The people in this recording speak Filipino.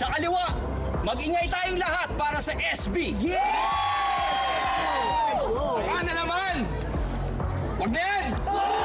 Sa kaliwa, mag-ingay tayong lahat para sa SB. Saka na naman! Wag na yan!